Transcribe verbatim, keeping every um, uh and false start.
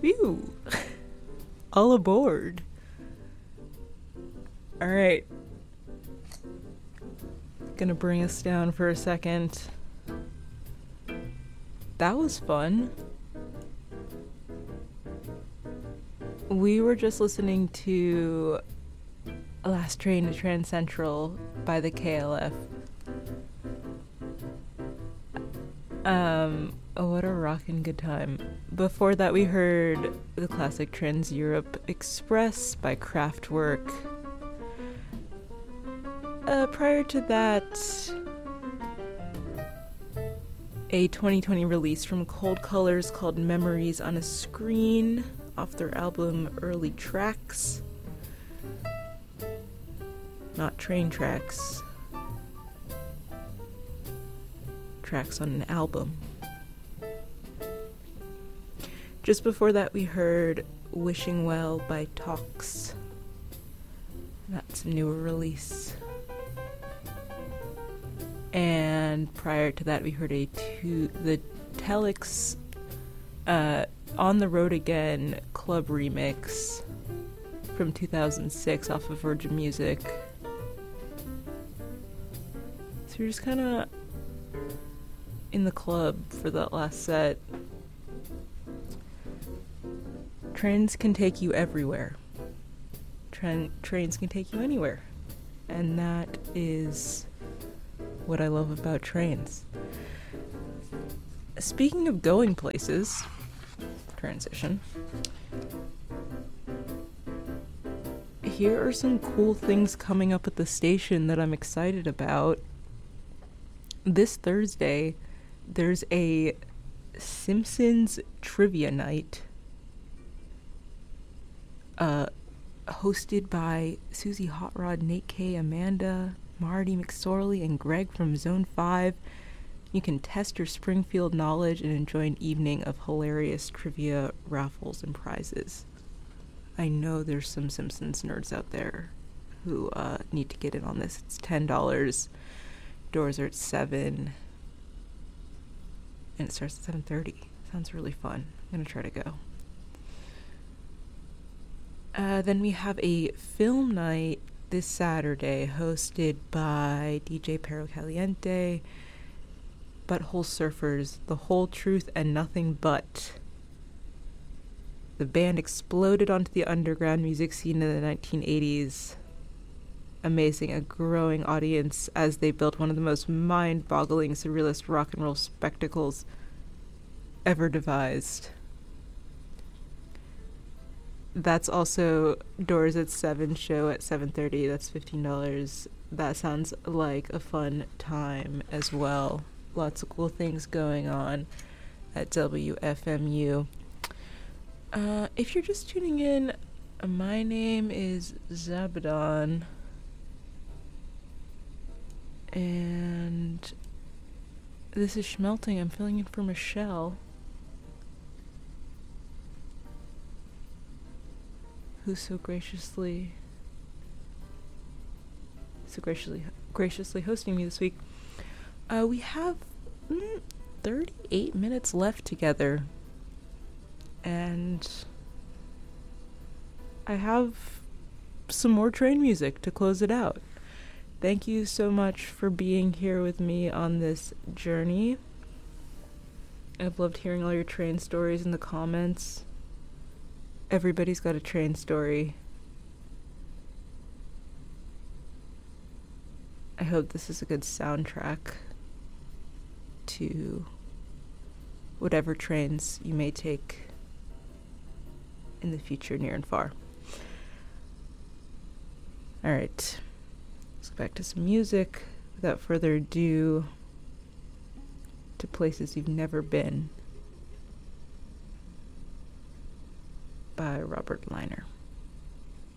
Phew. All aboard. Alright. Gonna bring us down for a second. That was fun. We were just listening to Last Train to Trans Central by the K L F. Um, oh, what a rockin' good time. Before that, we heard the classic Trans Europe Express by Kraftwerk. Uh, prior to that, a twenty twenty release from Cold Colors called Memories on a Screen off their album Early Tracks. Not train tracks. Tracks on an album. Just before that, we heard Wishing Well by Talks. That's a newer release. And prior to that, we heard a two, the Telex uh, On the Road Again club remix from two thousand six off of Virgin Music. So we're just kind of in the club for that last set. Trains can take you everywhere. Tra- trains can take you anywhere. And that is what I love about trains. Speaking of going places, transition. Here are some cool things coming up at the station that I'm excited about. This Thursday, there's a Simpsons trivia night uh, hosted by Susie Hot Rod, Nate K, Amanda, Marty McSorley, and Greg from Zone five. You can test your Springfield knowledge and enjoy an evening of hilarious trivia, raffles, and prizes. I know there's some Simpsons nerds out there who uh, need to get in on this. It's ten dollars. Doors are at seven. And it starts at seven thirty. Sounds really fun. I'm going to try to go. Uh, then we have a film night this Saturday hosted by D J Perro Caliente, Butthole Surfers, The Whole Truth and Nothing But. The band exploded onto the underground music scene in the nineteen eighties, amazing a growing audience as they built one of the most mind-boggling surrealist rock and roll spectacles ever devised. That's also Doors at seven, show at seven thirty. That's fifteen dollars. That sounds like a fun time as well. Lots of cool things going on at W F M U. Uh, if you're just tuning in, my name is Zabadon. And this is Schmelting. I'm filling in for Michelle, who's so graciously so graciously graciously hosting me this week. Uh, we have mm, thirty-eight minutes left together, and I have some more train music to close it out. Thank you so much for being here with me on this journey. I've loved hearing all your train stories in the comments. Everybody's got a train story. I hope this is a good soundtrack to whatever trains you may take in the future, near and far. Alright, let's go back to some music. Without further ado, to Places You've Never Been by Robert Liner.